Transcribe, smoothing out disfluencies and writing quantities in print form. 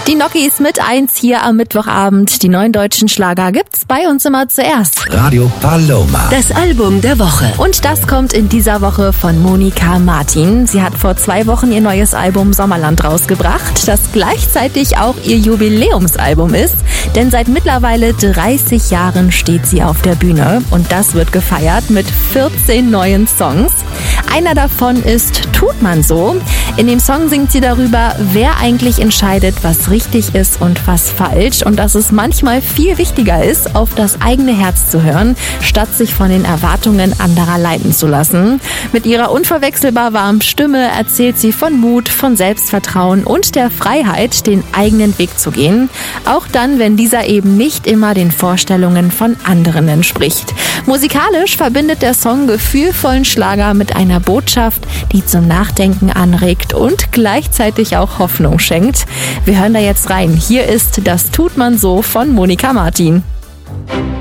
Die Nokis mit 1 hier am Mittwochabend. Die 9 deutschen Schlager gibt's bei uns immer zuerst. Radio Paloma. Das Album der Woche. Und das kommt in dieser Woche von Monica Martin. Sie hat vor 2 Wochen ihr neues Album Sommerland rausgebracht, das gleichzeitig auch ihr Jubiläumsalbum ist. Denn seit mittlerweile 30 Jahren steht sie auf der Bühne und das wird gefeiert mit 14 neuen Songs. Einer davon ist Tut man so. In dem Song singt sie darüber, wer eigentlich entscheidet, was richtig ist und was falsch und dass es manchmal viel wichtiger ist, auf das eigene Herz zu hören, statt sich von den Erwartungen anderer leiten zu lassen. Mit ihrer unverwechselbar warmen Stimme erzählt sie von Mut, von Selbstvertrauen und der Freiheit, den eigenen Weg zu gehen. Auch dann, wenn dieser eben nicht immer den Vorstellungen von anderen entspricht. Musikalisch verbindet der Song gefühlvollen Schlager mit einer Botschaft, die zum Nachdenken anregt und gleichzeitig auch Hoffnung schenkt. Wir hören da jetzt rein. Hier ist Das tut man so von Monica Martin.